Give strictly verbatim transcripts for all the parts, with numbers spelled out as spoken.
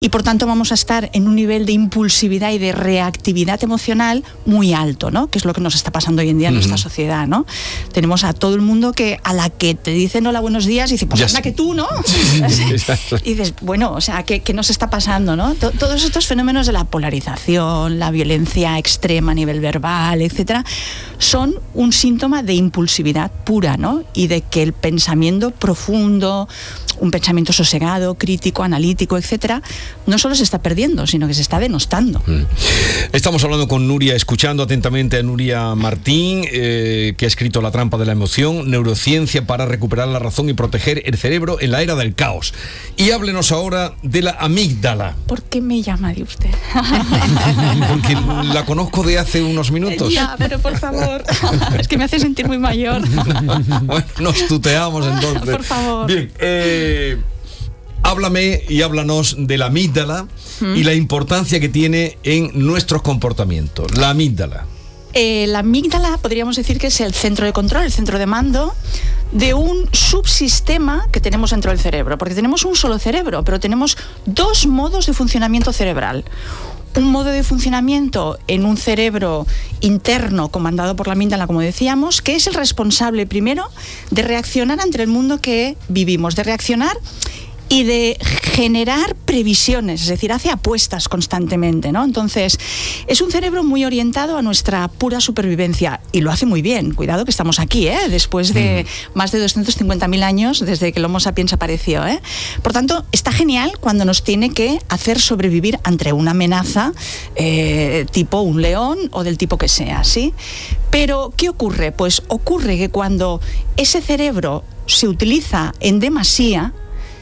y por tanto vamos a estar en un nivel de impulsividad y de reactividad emocional muy alto, ¿no? Que es lo que nos está pasando hoy en día en uh-huh. nuestra sociedad, ¿no? Tenemos a todo el mundo que a la que te dicen hola, buenos días, y dices, pues anda que tú, ¿no? Sí, y dices, bueno, o sea, ¿qué, qué nos está pasando, no? T- todos estos fenómenos de la polarización, la violencia extrema a nivel verbal, etcétera, son un síntoma de impulsividad pura, ¿no? Y de que el pensamiento profundo, un pensamiento sosegado, crítico, analítico, etcétera, no solo se está perdiendo, sino que se está denostando. Estamos hablando con Nuria, escuchando atentamente a Nuria Martín, eh, que ha escrito La trampa de la emoción, neurociencia para recuperar la razón y proteger el cerebro en la era del caos. Y háblenos ahora de la amígdala. ¿Por qué me llama de usted? Porque la conozco de hace unos minutos. Ya, pero por favor, es que me hace sentir muy mayor. Bueno, nos tuteamos entonces. Por favor. Bien, eh... háblame y háblanos de la amígdala ¿Mm? y la importancia que tiene en nuestros comportamientos. La amígdala. Eh, la amígdala podríamos decir que es el centro de control, el centro de mando de un subsistema que tenemos dentro del cerebro, porque tenemos un solo cerebro, pero tenemos dos modos de funcionamiento cerebral. Un modo de funcionamiento en un cerebro interno comandado por la amígdala, como decíamos, que es el responsable primero de reaccionar ante el mundo que vivimos, de reaccionar y de generar previsiones, es decir, hace apuestas constantemente, ¿no? Entonces, es un cerebro muy orientado a nuestra pura supervivencia y lo hace muy bien. Cuidado que estamos aquí, ¿eh? Después de mm. más de doscientos cincuenta mil años desde que el Homo sapiens apareció, ¿eh? Por tanto, está genial cuando nos tiene que hacer sobrevivir ante una amenaza eh, tipo un león o del tipo que sea, ¿sí? Pero, ¿qué ocurre? Pues ocurre que cuando ese cerebro se utiliza en demasía,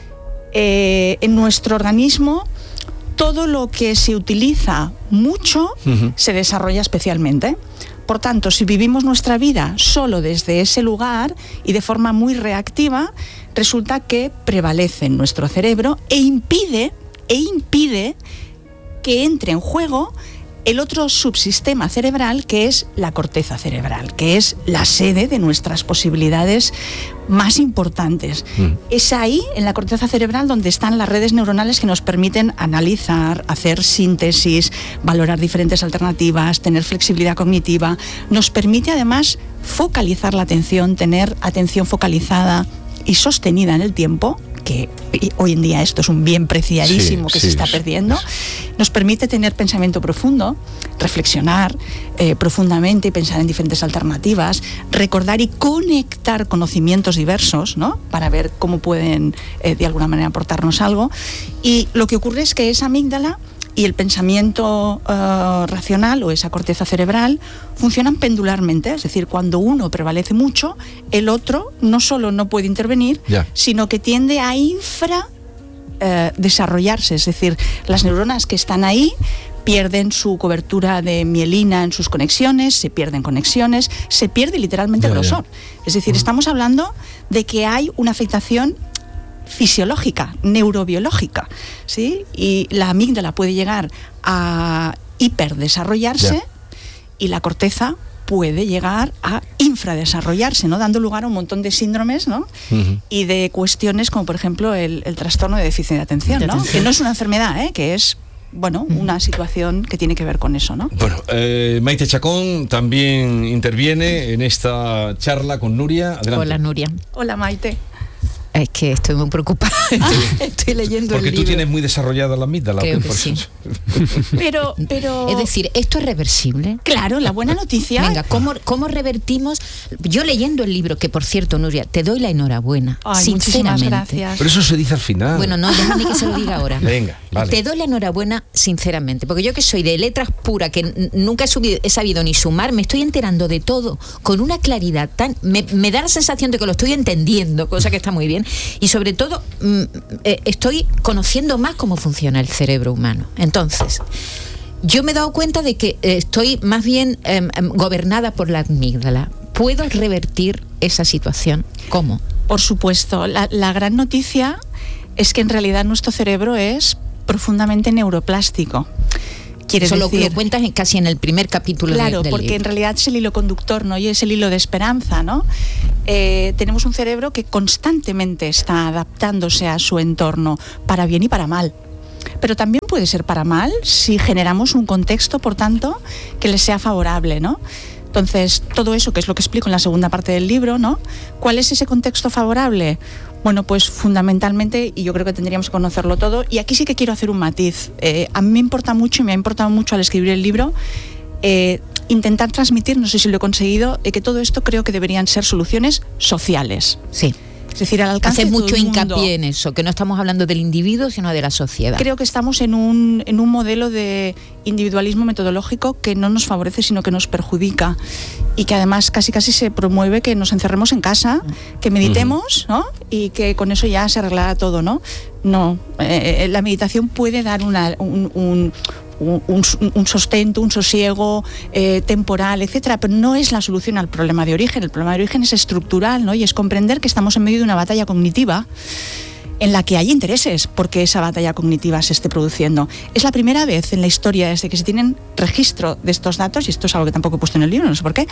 Eh, en nuestro organismo todo lo que se utiliza mucho uh-huh. se desarrolla especialmente. Por tanto, si vivimos nuestra vida solo desde ese lugar y de forma muy reactiva, resulta que prevalece en nuestro cerebro e impide, e impide que entre en juego el otro subsistema cerebral, que es la corteza cerebral, que es la sede de nuestras posibilidades más importantes. Mm. Es ahí, en la corteza cerebral, donde están las redes neuronales que nos permiten analizar, hacer síntesis, valorar diferentes alternativas, tener flexibilidad cognitiva. Nos permite además focalizar la atención, tener atención focalizada y sostenida en el tiempo, que hoy en día esto es un bien preciadísimo sí, que sí, se está perdiendo. Nos permite tener pensamiento profundo, reflexionar eh, profundamente y pensar en diferentes alternativas, recordar y conectar conocimientos diversos, ¿no? Para ver cómo pueden eh, de alguna manera aportarnos algo. Y lo que ocurre es que esa amígdala y el pensamiento uh, racional o esa corteza cerebral funcionan pendularmente, es decir, cuando uno prevalece mucho, el otro no solo no puede intervenir, yeah. sino que tiende a infra uh, desarrollarse, es decir, las neuronas que están ahí pierden su cobertura de mielina en sus conexiones, se pierden conexiones, se pierde literalmente yeah, grosor. Yeah. Es decir, uh-huh. estamos hablando de que hay una afectación fisiológica, neurobiológica, ¿sí? Y la amígdala puede llegar a hiperdesarrollarse yeah. y la corteza puede llegar a infradesarrollarse, ¿no? Dando lugar a un montón de síndromes, ¿no? Uh-huh. Y de cuestiones como, por ejemplo, el, el trastorno de déficit de atención, de ¿no? atención. Que no es una enfermedad, ¿eh? Que es bueno, una situación que tiene que ver con eso, ¿no? Bueno, eh, Maite Chacón también interviene en esta charla con Nuria. Adelante. Hola, Nuria. Hola, Maite. Es que estoy muy preocupada. Estoy, estoy leyendo Porque el libro. Porque tú tienes muy desarrollada la amígdala. Creo que sí. pero, pero... Es decir, ¿esto es reversible? Claro, la buena noticia... Venga, ¿cómo, cómo revertimos? Yo leyendo el libro, que por cierto, Nuria, te doy la enhorabuena. Ay, sinceramente. Gracias. Pero eso se dice al final. Bueno, no, déjame que se lo diga ahora. Venga, vale. Te doy la enhorabuena sinceramente, porque yo que soy de letras pura, que n- nunca he, subido, he sabido ni sumar, me estoy enterando de todo con una claridad tan... Me, me da la sensación de que lo estoy entendiendo, cosa que está muy bien, y sobre todo todo eh, estoy conociendo más cómo funciona el cerebro humano. Entonces, yo me he dado cuenta de que eh, estoy más bien eh, gobernada por la amígdala. ¿Puedo revertir esa situación? ¿Cómo? Por supuesto. La, la gran noticia es que en realidad nuestro cerebro es profundamente neuroplástico. Eso decir, lo, lo cuentas en, casi en el primer capítulo claro, de, del porque libro. En realidad es el hilo conductor, ¿no? Y es el hilo de esperanza, ¿no? Eh, tenemos un cerebro que constantemente está adaptándose a su entorno, para bien y para mal. pero también puede ser para mal si generamos un contexto, por tanto, que les sea favorable, ¿no? Entonces, todo eso, que es lo que explico en la segunda parte del libro, ¿no? ¿Cuál es ese contexto favorable? Bueno, pues fundamentalmente, y yo creo que tendríamos que conocerlo todo, y aquí sí que quiero hacer un matiz. Eh, a mí me importa mucho, y me ha importado mucho al escribir el libro, eh, intentar transmitir, no sé si lo he conseguido, eh, que todo esto creo que deberían ser soluciones sociales. Sí. Es decir, al alcance Hace de todo mucho el mundo. hincapié en eso, que no estamos hablando del individuo, sino de la sociedad. Creo que estamos en un, en un modelo de individualismo metodológico que no nos favorece, sino que nos perjudica, y que además casi casi se promueve que nos encerremos en casa, que meditemos, ¿no? Y que con eso ya se arreglará todo, ¿no? No, eh, la meditación puede dar una, un, un Un, un, un sostento, un sosiego eh, temporal, etcétera, pero no es la solución al problema de origen. El problema de origen es estructural, ¿no? Y es comprender que estamos en medio de una batalla cognitiva en la que hay intereses porque esa batalla cognitiva se esté produciendo. Es la primera vez en la historia desde que se tienen registro de estos datos, y esto es algo que tampoco he puesto en el libro, no sé por qué,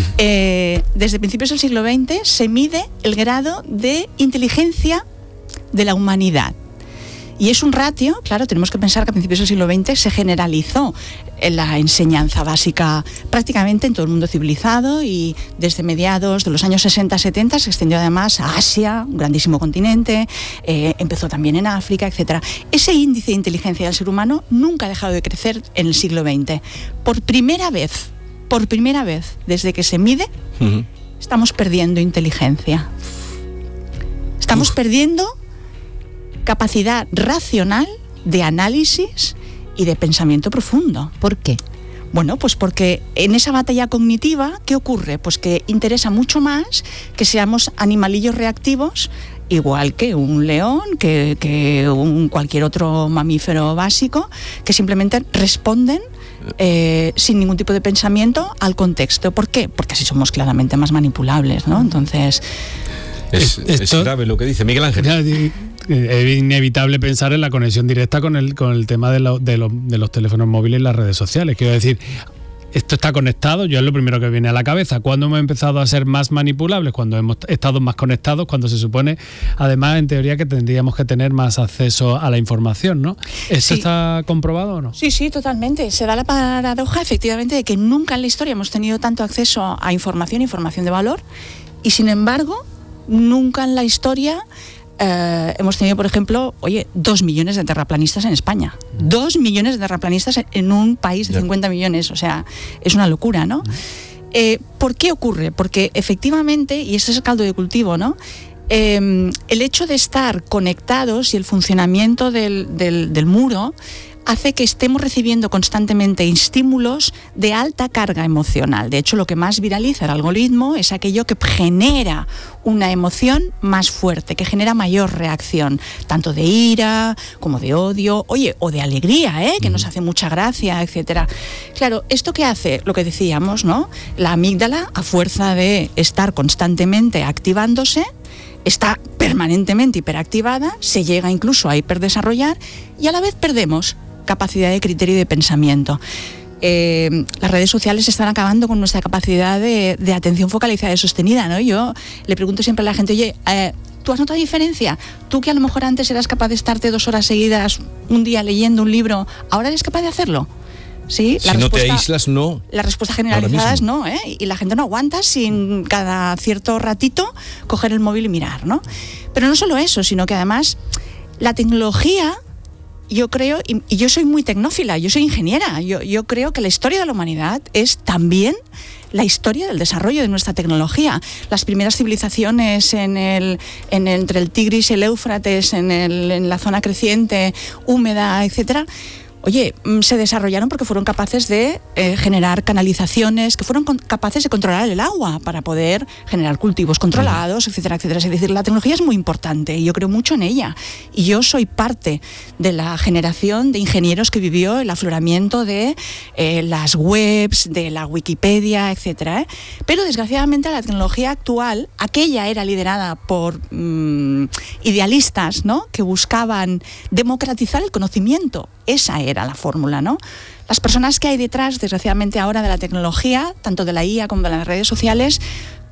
eh, desde principios del siglo veinte se mide el grado de inteligencia de la humanidad. Y es un ratio, claro, tenemos que pensar que a principios del siglo veinte se generalizó la enseñanza básica prácticamente en todo el mundo civilizado, y desde mediados de los años sesenta setenta se extendió además a Asia, un grandísimo continente, eh, empezó también en África, etcétera. Ese índice de inteligencia del ser humano nunca ha dejado de crecer en el siglo veinte. Por primera vez, por primera vez, desde que se mide, uh-huh. estamos perdiendo inteligencia. Estamos Uf. perdiendo capacidad racional de análisis y de pensamiento profundo. ¿Por qué? Bueno, pues porque en esa batalla cognitiva, ¿qué ocurre? Pues que interesa mucho más que seamos animalillos reactivos, igual que un león, que, que un cualquier otro mamífero básico, que simplemente responden eh, sin ningún tipo de pensamiento al contexto. ¿Por qué? Porque así somos claramente más manipulables, ¿no? Entonces... Es, es grave lo que dice Miguel Ángel. Es inevitable pensar en la conexión directa con el con el tema de, lo, de, lo, de los teléfonos móviles y las redes sociales. Quiero decir, esto está conectado, yo es lo primero que viene a la cabeza. ¿Cuándo hemos empezado a ser más manipulables? Cuando hemos estado más conectados, cuando se supone, además, en teoría, que tendríamos que tener más acceso a la información, ¿no? ¿Esto sí. está comprobado o no? Sí, sí, totalmente. Se da la paradoja, efectivamente, de que nunca en la historia hemos tenido tanto acceso a información, información de valor, y sin embargo, nunca en la historia eh, hemos tenido, por ejemplo, oye, dos millones de terraplanistas en España. Mm. Dos millones de terraplanistas en un país de cincuenta millones. O sea, es una locura, ¿no? Mm. Eh, ¿Por qué ocurre? Porque efectivamente, y este es el caldo de cultivo, ¿no? Eh, el hecho de estar conectados y el funcionamiento del, del, del muro hace que estemos recibiendo constantemente estímulos de alta carga emocional. De hecho, lo que más viraliza el algoritmo es aquello que genera una emoción más fuerte, que genera mayor reacción, tanto de ira como de odio, oye, o de alegría, ¿eh? que nos hace mucha gracia, etcétera. Claro, ¿esto qué hace? Lo que decíamos, ¿no? La amígdala, a fuerza de estar constantemente activándose, está permanentemente hiperactivada, se llega incluso a hiperdesarrollar, y a la vez perdemos capacidad de criterio y de pensamiento. Eh, las redes sociales están acabando con nuestra capacidad de, de atención focalizada y sostenida, ¿no? Yo le pregunto siempre a la gente, oye, eh, ¿tú has notado diferencia? Tú, que a lo mejor antes eras capaz de estarte dos horas seguidas un día leyendo un libro, ¿ahora eres capaz de hacerlo? Sí, si no te aíslas, no. La respuesta generalizada es no, ¿eh? Y la gente no aguanta sin cada cierto ratito coger el móvil y mirar, ¿no? Pero no solo eso, sino que además la tecnología, yo creo, y, y yo soy muy tecnófila, yo soy ingeniera, yo, yo creo que la historia de la humanidad es también la historia del desarrollo de nuestra tecnología. Las primeras civilizaciones en el, en el, entre el Tigris y el Éufrates, en, el, en la zona creciente, húmeda, etcétera, oye, se desarrollaron porque fueron capaces de eh, generar canalizaciones, que fueron con, capaces de controlar el agua para poder generar cultivos controlados, etcétera, etcétera. Es decir, la tecnología es muy importante y yo creo mucho en ella. Y yo soy parte de la generación de ingenieros que vivió el afloramiento de eh, las webs, de la Wikipedia, etcétera, ¿eh? Pero desgraciadamente la tecnología actual, aquella era liderada por mmm, idealistas, ¿no?, que buscaban democratizar el conocimiento. Esa era la fórmula, ¿no? Las personas que hay detrás, desgraciadamente ahora, de la tecnología, tanto de la I A como de las redes sociales,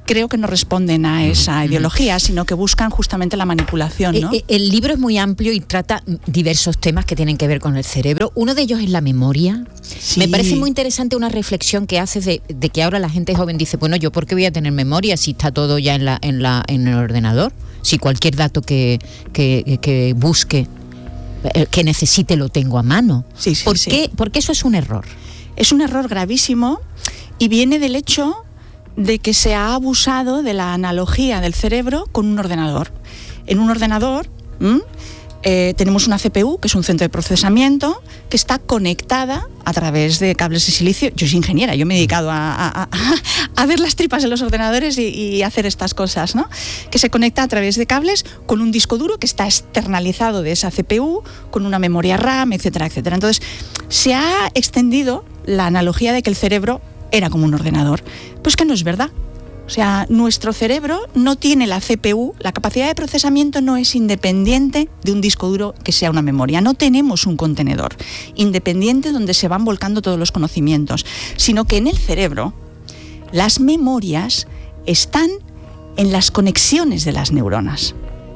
creo que no responden a esa ideología, sino que buscan justamente la manipulación, ¿no? El, el libro es muy amplio y trata diversos temas que tienen que ver con el cerebro. Uno de ellos es la memoria. Sí. Me parece muy interesante una reflexión que haces de, de que ahora la gente joven dice, bueno, ¿yo por qué voy a tener memoria si está todo ya en, la, en, la, en el ordenador? Si cualquier dato que, que, que busque, que necesite, lo tengo a mano. Sí, sí, ¿Por sí. qué? Porque eso es un error. Es un error gravísimo y viene del hecho de que se ha abusado de la analogía del cerebro con un ordenador. En un ordenador ¿m? Eh, tenemos una C P U, que es un centro de procesamiento, que está conectada a través de cables de silicio. Yo soy ingeniera, yo me he dedicado a, a, a, a ver las tripas de los ordenadores y, y hacer estas cosas, ¿no? Que se conecta a través de cables con un disco duro que está externalizado de esa C P U, con una memoria RAM, etcétera, etcétera. Entonces, se ha extendido la analogía de que el cerebro era como un ordenador. Pues que no es verdad. O sea, nuestro cerebro no tiene la C P U, la capacidad de procesamiento no es independiente de un disco duro que sea una memoria. No tenemos un contenedor independiente donde se van volcando todos los conocimientos, sino que en el cerebro las memorias están en las conexiones de las neuronas.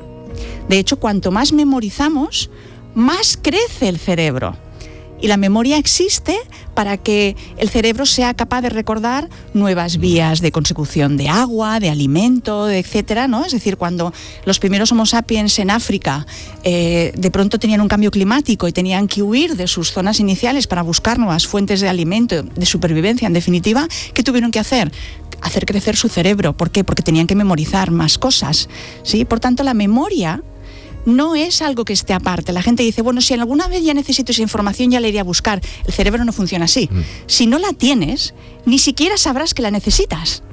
De hecho, cuanto más memorizamos, más crece el cerebro. Y la memoria existe para que el cerebro sea capaz de recordar nuevas vías de consecución de agua, de alimento, etcétera, ¿no? Es decir, cuando los primeros Homo sapiens en África eh, de pronto tenían un cambio climático y tenían que huir de sus zonas iniciales para buscar nuevas fuentes de alimento, de supervivencia, en definitiva, ¿qué tuvieron que hacer? Hacer crecer su cerebro. ¿Por qué? Porque tenían que memorizar más cosas, ¿sí? Por tanto, la memoria no es algo que esté aparte. La gente dice, bueno, si alguna vez ya necesito esa información, ya la iré a buscar. El cerebro no funciona así. Mm. Si no la tienes, ni siquiera sabrás que la necesitas.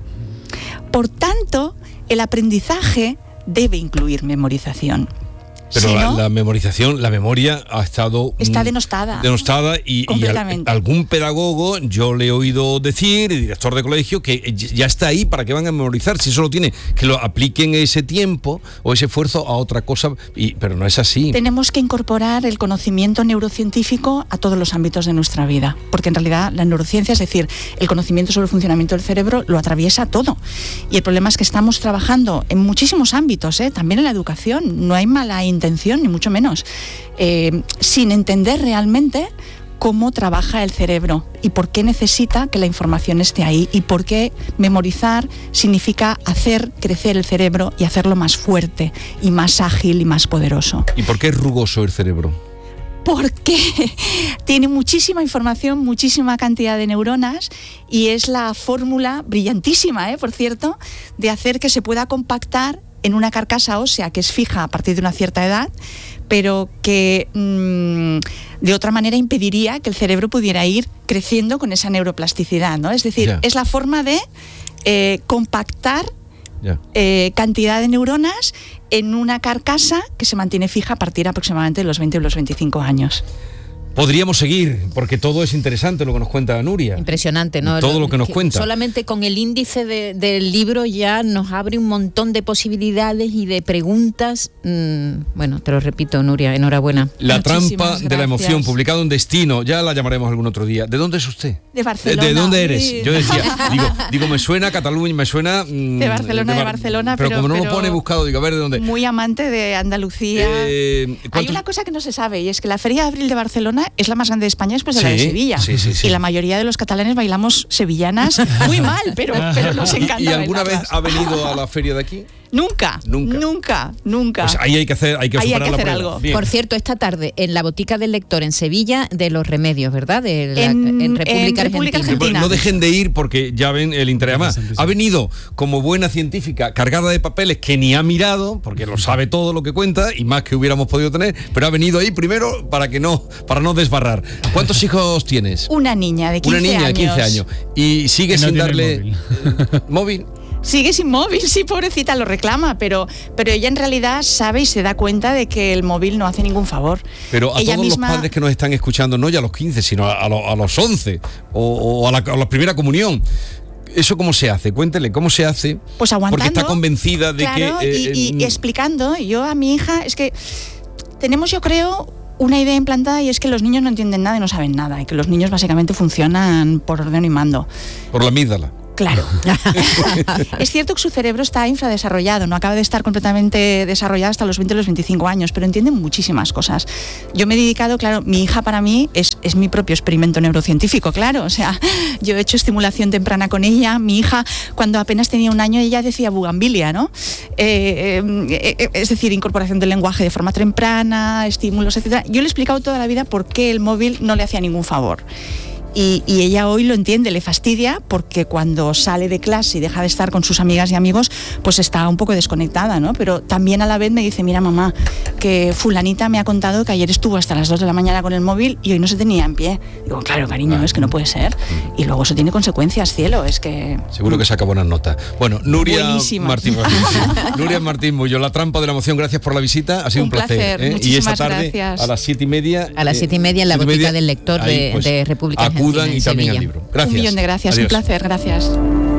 Por tanto, el aprendizaje debe incluir memorización. Pero si la, no, la memorización, la memoria ha estado... Está denostada. Denostada y, y al, algún pedagogo, yo le he oído decir, el director de colegio, que ya está ahí, ¿para qué van a memorizar? Si solo tiene que lo apliquen ese tiempo o ese esfuerzo a otra cosa, y, pero no es así. Tenemos que incorporar el conocimiento neurocientífico a todos los ámbitos de nuestra vida, porque en realidad la neurociencia, es decir, el conocimiento sobre el funcionamiento del cerebro, lo atraviesa todo. Y el problema es que estamos trabajando en muchísimos ámbitos, ¿eh? También en la educación. No hay mala intención, ni mucho menos, eh, sin entender realmente cómo trabaja el cerebro y por qué necesita que la información esté ahí y por qué memorizar significa hacer crecer el cerebro y hacerlo más fuerte y más ágil y más poderoso. ¿Y por qué es rugoso el cerebro? Porque tiene muchísima información, muchísima cantidad de neuronas y es la fórmula brillantísima, ¿eh? por cierto, de hacer que se pueda compactar en una carcasa ósea que es fija a partir de una cierta edad, pero que mmm, de otra manera impediría que el cerebro pudiera ir creciendo con esa neuroplasticidad, ¿no? Es decir, yeah. es la forma de eh, compactar yeah. eh, cantidad de neuronas en una carcasa que se mantiene fija a partir aproximadamente de los veinte o los veinticinco años. Podríamos seguir, porque todo es interesante lo que nos cuenta Nuria. Impresionante, ¿no? Todo lo que nos que cuenta. Solamente con el índice de, del libro ya nos abre un montón de posibilidades y de preguntas. Mm, bueno, te lo repito, Nuria, enhorabuena. La Muchísimas trampa gracias. de la emoción, publicado en Destino. Ya la llamaremos algún otro día. ¿De dónde es usted? De Barcelona. ¿De, de dónde eres? Sí. Yo decía, digo, digo, me suena a Cataluña, me suena... Mm, de Barcelona, de, de, Bar- de Barcelona. Pero, pero como no pero lo pone buscado, digo, a ver, ¿de dónde? Muy amante de Andalucía. Eh, Hay una cosa que no se sabe y es que la Feria de Abril de Barcelona es la más grande de España después de sí, la de Sevilla. Sí, sí, sí. Y la mayoría de los catalanes bailamos sevillanas muy mal, pero, pero nos encanta. ¿Y, y alguna bailarlas. vez ha venido a la feria de aquí? Nunca, nunca, nunca, nunca. Pues ahí hay que hacer, hay que ahí superar hay que hacer la prueba. algo. Bien. Por cierto, esta tarde en la Botica del Lector en Sevilla de los Remedios, ¿verdad? De la, en, en, República, en República Argentina. Argentina. No dejen de ir porque ya ven el interés. Además, ha venido como buena científica cargada de papeles que ni ha mirado, porque lo sabe todo lo que cuenta y más que hubiéramos podido tener, pero ha venido ahí primero para que no, para no desbarrar. ¿Cuántos hijos tienes? Una niña de quince Una niña años. de quince años. Y sigue no sin darle móvil. móvil. Sigue sin móvil, sí, pobrecita, lo reclama, pero, pero ella en realidad sabe y se da cuenta de que el móvil no hace ningún favor. Pero a ella todos misma... los padres que nos están escuchando, no ya a los quince, sino a, a, lo, a los once o, o a, la, a la primera comunión. ¿Eso cómo se hace? Cuéntele, ¿cómo se hace? Pues aguantando. Porque está convencida de claro, que... Eh, y, y, y explicando, yo a mi hija, es que tenemos, yo creo, una idea implantada y es que los niños no entienden nada y no saben nada, y que los niños básicamente funcionan por orden y mando. Por la amígdala. Claro. Es cierto que su cerebro está infradesarrollado, no acaba de estar completamente desarrollado hasta los veinte o los veinticinco años, pero entiende muchísimas cosas. Yo me he dedicado, claro, mi hija para mí es, es mi propio experimento neurocientífico, claro. O sea, yo he hecho estimulación temprana con ella. Mi hija, cuando apenas tenía un año, ella decía bugambilia, ¿no? Eh, eh, es decir, incorporación del lenguaje de forma temprana, estímulos, etcétera. Yo le he explicado toda la vida por qué el móvil no le hacía ningún favor. Y, y ella hoy lo entiende, le fastidia porque cuando sale de clase y deja de estar con sus amigas y amigos, pues está un poco desconectada, ¿no? Pero también a la vez me dice, mira mamá, que fulanita me ha contado que ayer estuvo hasta las dos de la mañana con el móvil y hoy no se tenía en pie. Digo, claro, cariño, ah, es que no puede ser. Y luego eso tiene consecuencias, cielo, es que... Seguro que saca buenas notas. Bueno, Nuria Buenísimas. Martín, sí. Nuria Martín Bullo, La trampa de la emoción, gracias por la visita, ha sido un, un placer. placer. ¿eh? Y esta tarde gracias. a las siete y media... A las siete y media en la botica del lector ahí, de, pues, de República Argentina, acudan y también Sevilla. al libro. Gracias. Un millón de gracias, Adiós. un placer, gracias.